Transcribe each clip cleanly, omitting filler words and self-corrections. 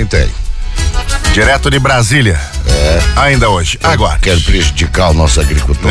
Tem. Direto de Brasília. Ainda hoje. Agora. Quero prejudicar o nosso agricultor.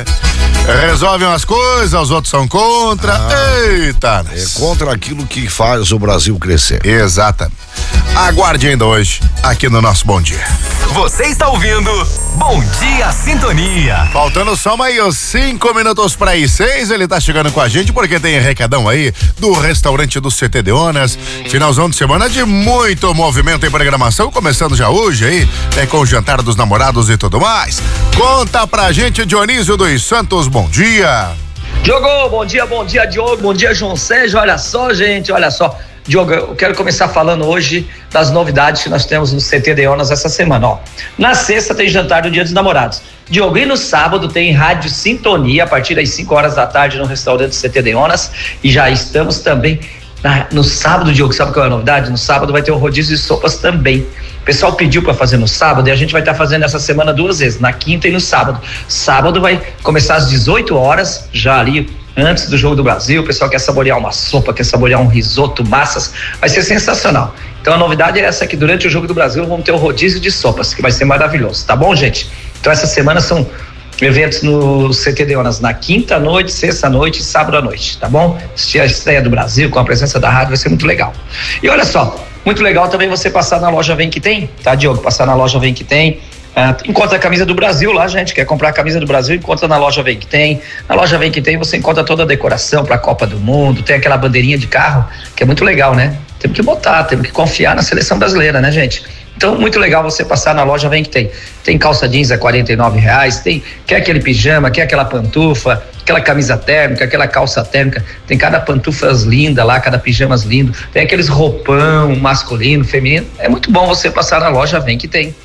Resolvem as coisas, os outros são contra. Eita. É contra aquilo que faz o Brasil crescer. Exatamente. Aguarde ainda hoje, aqui no nosso Bom Dia. Você está ouvindo Bom Dia Sintonia. Faltando só mais 5 minutos para as 6, ele tá chegando com a gente porque tem recadão aí do restaurante do CT Deonas. Finalzão de semana de muito movimento em programação, começando já hoje aí, com o jantar dos namorados e tudo mais. Conta pra gente, Dionísio dos Santos, bom dia. Diogo, bom dia, Diogo, bom dia, João Sérgio, olha só, gente, olha só. Diogo, eu quero começar falando hoje das novidades que nós temos no CT Deonas essa semana, ó. Na sexta tem jantar do Dia dos Namorados. Diogo, e no sábado tem Rádio Sintonia a partir das 5 horas da tarde no restaurante CT Deonas, e já estamos também no sábado, Diogo, sabe qual é a novidade? No sábado vai ter o rodízio de sopas também. O pessoal pediu para fazer no sábado e a gente vai estar fazendo essa semana 2 vezes, na quinta e no sábado. Sábado vai começar às 18 horas, já ali antes do Jogo do Brasil. O pessoal quer saborear uma sopa, quer saborear um risoto, massas, vai ser sensacional. Então a novidade é essa, que durante o Jogo do Brasil vamos ter o rodízio de sopas, que vai ser maravilhoso, tá bom, gente? Então essa semana são eventos no CT Deonas na quinta noite, sexta noite e sábado à noite, tá bom? Assistir a estreia do Brasil com a presença da rádio vai ser muito legal. E olha só, muito legal também você passar na loja Vem Que Tem, tá, Diogo? Passar na loja Vem Que Tem. Encontra a camisa do Brasil lá, gente. Quer comprar a camisa do Brasil? Encontra na loja Vem Que Tem. Na loja Vem Que Tem você encontra toda a decoração para a Copa do Mundo. Tem aquela bandeirinha de carro, que é muito legal, né? Temos que botar, temos que confiar na seleção brasileira, né, gente? Então, muito legal você passar na loja Vem Que Tem. Tem calça jeans a R$49, quer aquele pijama, quer aquela pantufa, aquela camisa térmica, aquela calça térmica, tem cada pantufas linda lá, cada pijamas lindo, tem aqueles roupão masculino, feminino. É muito bom você passar na loja Vem Que Tem.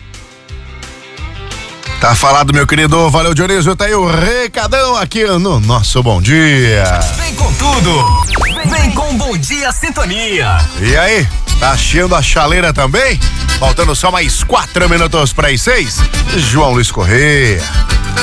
Tá falado, meu querido. Valeu, Dionísio. Tá aí o recadão aqui no nosso Bom Dia. Vem com tudo. Vem com Bom Dia Sintonia. E aí, tá achando a chaleira também? Faltando só mais 4 minutos para as 6. João Luiz Correia.